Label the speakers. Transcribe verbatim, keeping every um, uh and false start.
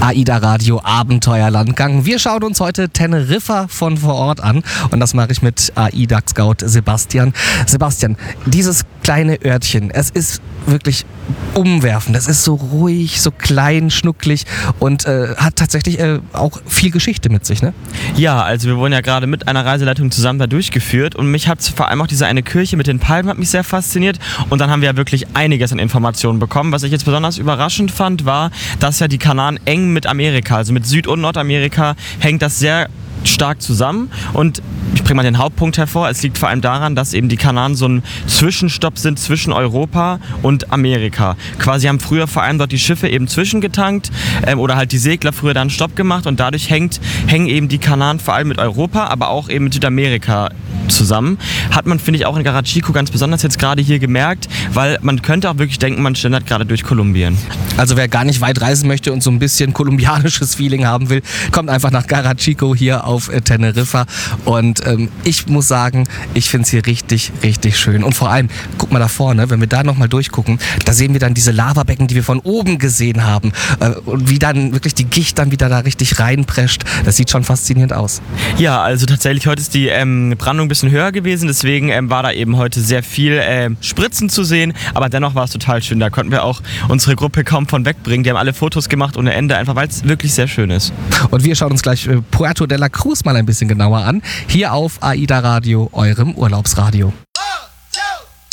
Speaker 1: AIDA Radio Abenteuerlandgang. Wir schauen uns heute Teneriffa von vor Ort an und das mache ich mit AIDA-Scout Sebastian. Sebastian, dieses kleine Örtchen, es ist wirklich umwerfend. Es ist so ruhig, so klein, schnucklig und äh, hat tatsächlich äh, auch viel Geschichte mit sich, ne?
Speaker 2: Ja, also wir wurden ja gerade mit einer Reiseleitung zusammen da durchgeführt und mich hat vor allem auch diese eine Kirche mit den Palmen hat mich sehr fasziniert und dann haben wir ja wirklich einiges an Informationen bekommen. Was ich jetzt besonders überraschend fand, war, dass ja die Kanaren eng mit Amerika, also mit Süd- und Nordamerika, hängt das sehr stark zusammen und ich bringe mal den Hauptpunkt hervor. Es liegt vor allem daran, dass eben die Kanaren so ein Zwischenstopp sind zwischen Europa und Amerika. Quasi haben früher vor allem dort die Schiffe eben zwischengetankt ähm, oder halt die Segler früher dann Stopp gemacht und dadurch hängt, hängen eben die Kanaren vor allem mit Europa, aber auch eben mit Südamerika zusammen. Hat man, finde ich, auch in Garachico ganz besonders jetzt gerade hier gemerkt, weil man könnte auch wirklich denken, man schlendert gerade durch Kolumbien.
Speaker 1: Also wer gar nicht weit reisen möchte und so ein bisschen kolumbianisches Feeling haben will, kommt einfach nach Garachico hier auf äh, Teneriffa und ähm, ich muss sagen, ich finde es hier richtig, richtig schön und vor allem, guck mal da vorne, wenn wir da nochmal durchgucken, da sehen wir dann diese Lavabecken, die wir von oben gesehen haben äh, und wie dann wirklich die Gicht dann wieder da richtig reinprescht. Das sieht schon faszinierend aus.
Speaker 2: Ja, also tatsächlich heute ist die ähm, Brandung ein bisschen höher gewesen, deswegen ähm, war da eben heute sehr viel ähm, Spritzen zu sehen, aber dennoch war es total schön. Da konnten wir auch unsere Gruppe kaum von wegbringen. Die haben alle Fotos gemacht ohne Ende, einfach weil es wirklich sehr schön ist.
Speaker 1: Und wir schauen uns gleich äh, Puerto de la Cruz mal ein bisschen genauer an. Hier auf AIDA Radio, eurem Urlaubsradio.